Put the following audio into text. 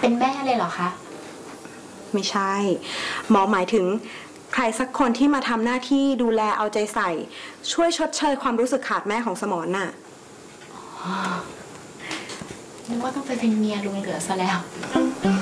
เป็นแม่เลยเหรอคะไม่ใช่หมอหมายถึงใครสักคนที่มาทำหน้าที่ดูแลเอาใจใส่ช่วยชดเชยความรู้สึกขาดแม่ของสมรน่ะนึกว่าต้องไปเป็นเมียลุงเหลือซะแล้ว